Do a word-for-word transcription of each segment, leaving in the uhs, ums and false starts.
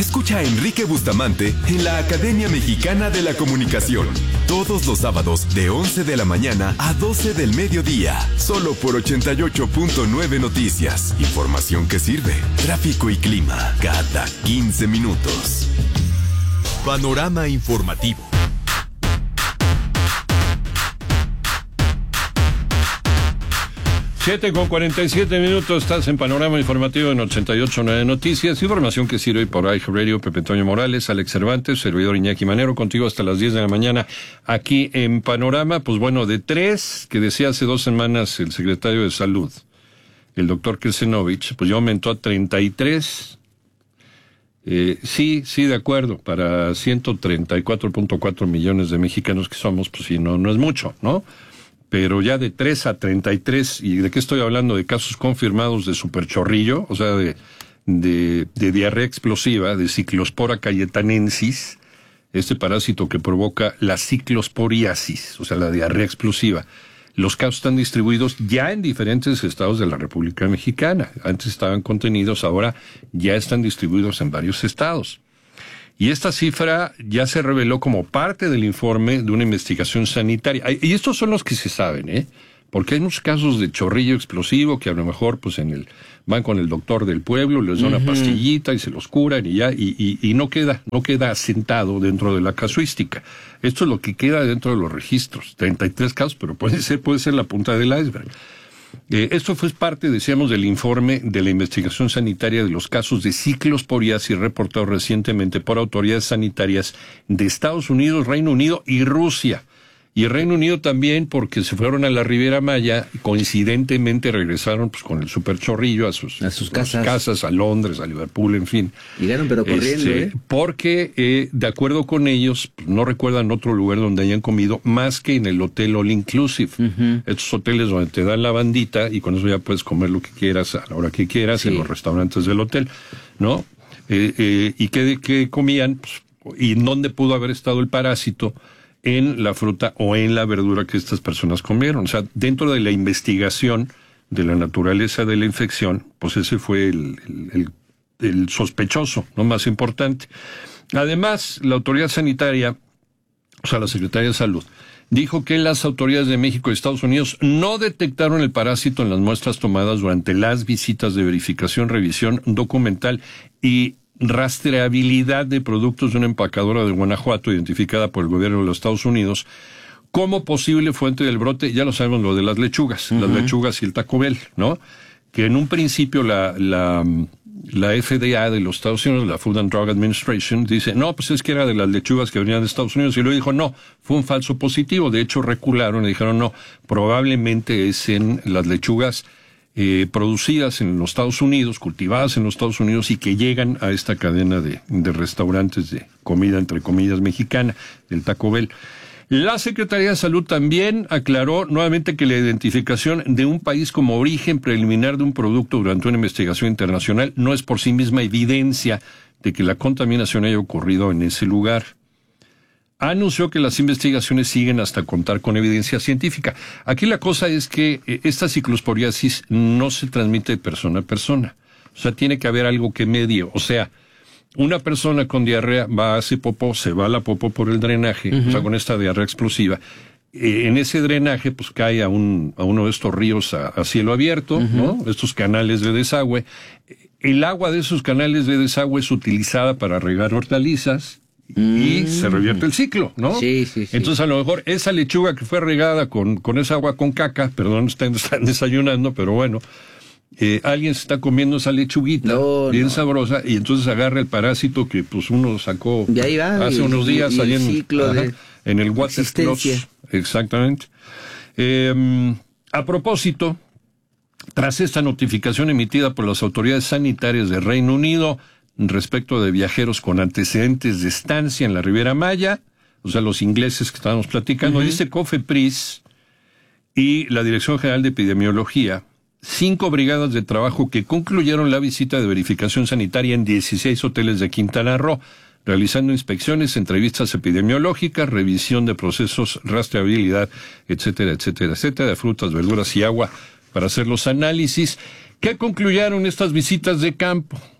Escucha a Enrique Bustamante en la Academia Mexicana de la Comunicación. Todos los sábados de once de la mañana a doce del mediodía. Solo por ochenta y ocho punto nueve Noticias. Información que sirve. Tráfico y clima cada quince minutos. Panorama informativo. siete con cuarenta y siete minutos, estás en Panorama Informativo en ochenta y ocho punto nueve Noticias. Información que sirve por iHeartRadio. Pepe Toño Morales, Alex Cervantes, servidor Iñaki Manero, contigo hasta las diez de la mañana aquí en Panorama. Pues bueno, de tres que decía hace dos semanas el secretario de Salud, el doctor Kelsenovich, pues ya aumentó a treinta y tres. Eh, sí, sí, de acuerdo, para ciento treinta y cuatro punto cuatro millones de mexicanos que somos, pues sí, no, no es mucho, ¿no? Pero ya de tres a treinta y tres, ¿y de qué estoy hablando? De casos confirmados de superchorrillo, o sea, de, de, de diarrea explosiva, de Ciclospora cayetanensis, este parásito que provoca la ciclosporiasis, o sea, la diarrea explosiva. Los casos están distribuidos ya en diferentes estados de la República Mexicana. Antes estaban contenidos, ahora ya están distribuidos en varios estados. Y esta cifra ya se reveló como parte del informe de una investigación sanitaria. Y estos son los que se saben, ¿eh? Porque hay muchos casos de chorrillo explosivo que a lo mejor pues en el van con el doctor del pueblo, les da uh-huh. una pastillita y se los curan y ya, y, y, y no queda, no queda asentado dentro de la casuística. Esto es lo que queda dentro de los registros. treinta y tres casos, pero puede ser, puede ser la punta del iceberg. Eh, esto fue parte, decíamos, del informe de la investigación sanitaria de los casos de ciclosporiasis reportados recientemente por autoridades sanitarias de Estados Unidos, Reino Unido y Rusia. Y el Reino Unido también, porque se fueron a la Riviera Maya y coincidentemente regresaron pues con el superchorrillo a sus, a sus a casas. sus casas, a Londres, a Liverpool, en fin. Llegaron pero corriendo. Este, ¿eh? Porque, eh, de acuerdo con ellos, no recuerdan otro lugar donde hayan comido más que en el hotel All Inclusive. Uh-huh. Estos hoteles donde te dan la bandita y con eso ya puedes comer lo que quieras a la hora que quieras, sí, en los restaurantes del hotel, ¿no? Eh, eh, ¿Y qué, qué comían? Pues, ¿y en dónde pudo haber estado el parásito? En la fruta o en la verdura que estas personas comieron. O sea, dentro de la investigación de la naturaleza de la infección, pues ese fue el, el, el, el sospechoso, ¿no? Más importante. Además, la autoridad sanitaria, o sea, la Secretaría de Salud, dijo que las autoridades de México y Estados Unidos no detectaron el parásito en las muestras tomadas durante las visitas de verificación, revisión documental y rastreabilidad de productos de una empacadora de Guanajuato identificada por el gobierno de los Estados Unidos como posible fuente del brote. Ya lo sabemos, lo de las lechugas, uh-huh. las lechugas y el Taco Bell, ¿no? Que en un principio la, la, la F D A de los Estados Unidos, la Food and Drug Administration, dice, no, pues es que era de las lechugas que venían de Estados Unidos, y luego dijo, no, fue un falso positivo. De hecho, recularon y dijeron, no, probablemente es en las lechugas Eh, producidas en los Estados Unidos, cultivadas en los Estados Unidos y que llegan a esta cadena de, de restaurantes de comida, entre comillas, mexicana, del Taco Bell. La Secretaría de Salud también aclaró nuevamente que la identificación de un país como origen preliminar de un producto durante una investigación internacional no es por sí misma evidencia de que la contaminación haya ocurrido en ese lugar. Anunció que las investigaciones siguen hasta contar con evidencia científica. Aquí la cosa es que esta ciclosporiasis no se transmite de persona a persona. O sea, tiene que haber algo que medie. O sea, una persona con diarrea va a hacer popó, se va a la popó por el drenaje, uh-huh. o sea, con esta diarrea explosiva. Eh, en ese drenaje, pues cae a, un, a uno de estos ríos a, a cielo abierto, uh-huh. ¿no? Estos canales de desagüe. El agua de esos canales de desagüe es utilizada para regar hortalizas, y mm. se revierte el ciclo, ¿no? Sí, sí, sí. Entonces, a lo mejor, esa lechuga que fue regada con, con esa agua con caca, perdón, están, están desayunando, pero bueno, eh, alguien se está comiendo esa lechuguita no, bien no. sabrosa, y entonces agarra el parásito que pues uno sacó y ahí va, hace y, unos días y, y ahí en, ciclo ajá, de en el Watercloset. Exactamente. Eh, a propósito, tras esta notificación emitida por las autoridades sanitarias del Reino Unido respecto de viajeros con antecedentes de estancia en la Riviera Maya, o sea, los ingleses que estábamos platicando, uh-huh. dice COFEPRIS y la Dirección General de Epidemiología, cinco brigadas de trabajo que concluyeron la visita de verificación sanitaria en dieciséis hoteles de Quintana Roo, realizando inspecciones, entrevistas epidemiológicas, revisión de procesos, rastreabilidad, etcétera, etcétera, etcétera, de frutas, verduras y agua para hacer los análisis. ¿Qué concluyeron estas visitas de campo?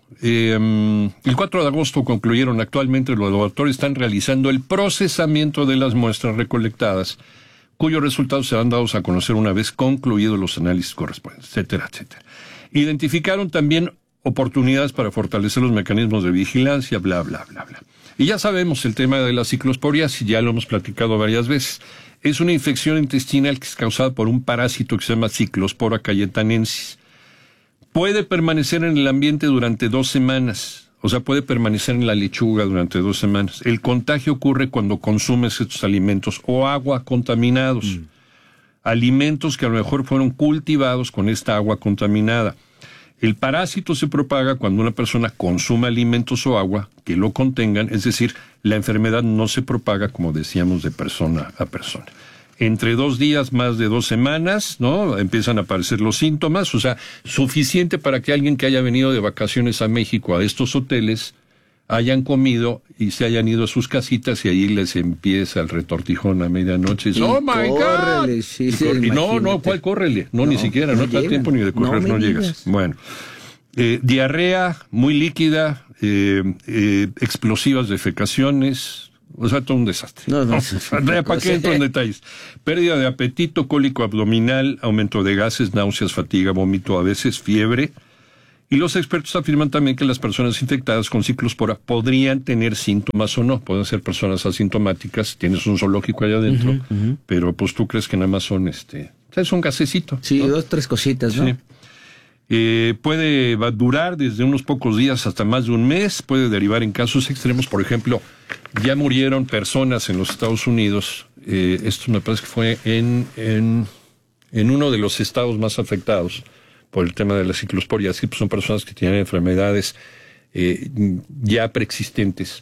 Eh, el cuatro de agosto concluyeron actualmente los laboratorios están realizando el procesamiento de las muestras recolectadas, cuyos resultados serán dados a conocer una vez concluidos los análisis correspondientes, etcétera, etcétera. Identificaron también oportunidades para fortalecer los mecanismos de vigilancia, bla, bla, bla, bla. Y ya sabemos el tema de la ciclosporiasis, ya lo hemos platicado varias veces. Es una infección intestinal que es causada por un parásito que se llama Cyclospora cayetanensis. Puede permanecer en el ambiente durante dos semanas, o sea, puede permanecer en la lechuga durante dos semanas. El contagio ocurre cuando consumes estos alimentos o agua contaminados. Mm. Alimentos que a lo mejor fueron cultivados con esta agua contaminada. El parásito se propaga cuando una persona consume alimentos o agua que lo contengan, es decir, la enfermedad no se propaga, como decíamos, de persona a persona. Entre dos días, más de dos semanas, ¿no? Empiezan a aparecer los síntomas, o sea, suficiente para que alguien que haya venido de vacaciones a México a estos hoteles hayan comido y se hayan ido a sus casitas y ahí les empieza el retortijón a medianoche. Y, ¡oh, my God! Sí, sí, y no, no, ¿cuál córrele? No, no ni siquiera, no, no te da tiempo ni de correr, no, no llegas. Digas. Bueno, eh, diarrea muy líquida, eh, eh, explosivas defecaciones, o sea, todo un desastre. No, no, no. ¿Para qué entro en detalles? Pérdida de apetito, cólico abdominal, aumento de gases, náuseas, fatiga, vómito, a veces fiebre. Y los expertos afirman también que las personas infectadas con ciclospora podrían tener síntomas o no. Pueden ser personas asintomáticas, tienes un zoológico allá adentro, uh-huh, uh-huh. pero pues tú crees que nada más son, este, es un gasecito. Sí, ¿no? dos, tres cositas, ¿no? Sí. Eh, puede durar desde unos pocos días hasta más de un mes, puede derivar en casos extremos. Por ejemplo, ya murieron personas en los Estados Unidos, eh, esto me parece que fue en, en, en uno de los estados más afectados por el tema de la ciclosporiasis, pues son personas que tienen enfermedades eh, ya preexistentes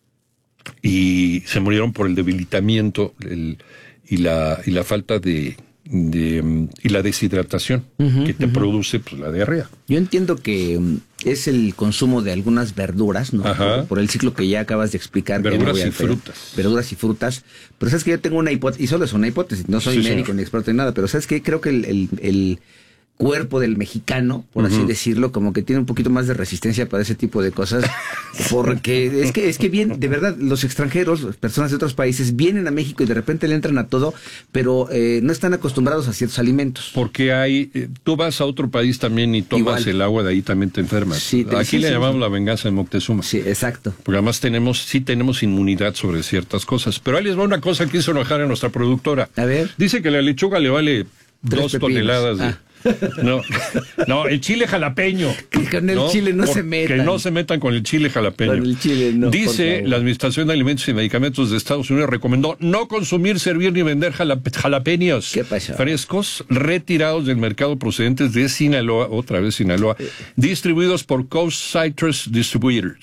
y se murieron por el debilitamiento el, y la y la falta de, de y la deshidratación uh-huh, que te uh-huh. produce pues la diarrea. Yo entiendo que um, es el consumo de algunas verduras, ¿no? Por, por el ciclo que ya acabas de explicar. Verduras no y frutas. Verduras y frutas. Pero sabes que yo tengo una hipótesis, y solo es una hipótesis, no soy sí, médico señor. Ni experto en nada, pero sabes que creo que el, el, el cuerpo del mexicano, por uh-huh. así decirlo, como que tiene un poquito más de resistencia para ese tipo de cosas, porque es que es que bien, de verdad, los extranjeros, personas de otros países, vienen a México y de repente le entran a todo, pero eh, no están acostumbrados a ciertos alimentos. Porque hay, eh, tú vas a otro país también y tomas Igual. el agua de ahí, también te enfermas. Sí, te, Aquí sí, le sí, llamamos sí. la venganza de Moctezuma. Sí, exacto. Porque además tenemos, sí tenemos inmunidad sobre ciertas cosas. Pero ahí les va una cosa que hizo enojar a nuestra productora. A ver. Dice que la lechuga le vale Tres dos pepinos. toneladas de... Ah. No, no, el chile jalapeño. Que con el ¿no? chile no Por, se metan. Que no se metan con el chile jalapeño. Con el chile no. Dice la Administración de Alimentos y Medicamentos de Estados Unidos recomendó no consumir, servir ni vender jalap- jalapeños ¿Qué pasó? frescos retirados del mercado procedentes de Sinaloa, otra vez Sinaloa, eh. distribuidos por Coast Citrus Distributors.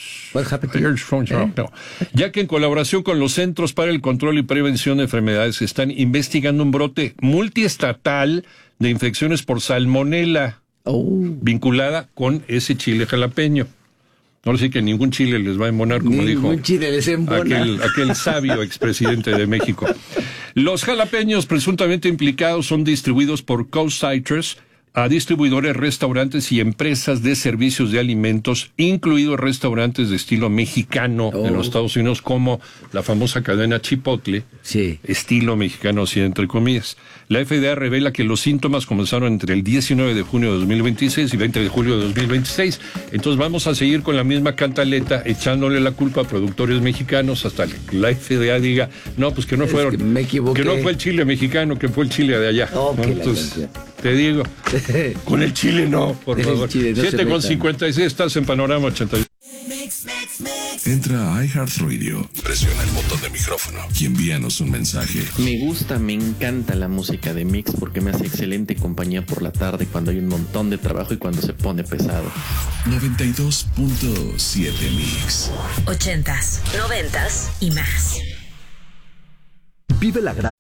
¿Eh? No. Ya que en colaboración con los Centros para el Control y Prevención de Enfermedades están investigando un brote multiestatal de infecciones por salmonela oh. vinculada con ese chile jalapeño. Ahora sí que ningún chile les va a embonar, como ningún dijo chile les embona. Aquel, aquel sabio expresidente de México. Los jalapeños presuntamente implicados son distribuidos por Coast Citrus a distribuidores, restaurantes y empresas de servicios de alimentos, incluidos restaurantes de estilo mexicano oh. en los Estados Unidos, como la famosa cadena Chipotle, sí. estilo mexicano, así entre comillas. La F D A revela que los síntomas comenzaron entre el diecinueve de junio de dos mil veintiséis y veinte de julio de dos mil veintiséis. Entonces vamos a seguir con la misma cantaleta, echándole la culpa a productores mexicanos hasta que la F D A diga, no, pues que no fueron, que, me equivoqué. que no fue el chile mexicano, que fue el chile de allá. Oh, ¿no? Entonces, te digo, con el chile no, por favor. No siete con cincuenta y seis, estás en Panorama ochenta y seis. Entra a iHeartRadio, presiona el botón de micrófono y envíanos un mensaje. Me gusta, me encanta la música de Mix porque me hace excelente compañía por la tarde cuando hay un montón de trabajo y cuando se pone pesado. noventa y dos punto siete Mix. Ochentas, noventas y más. Vive la gran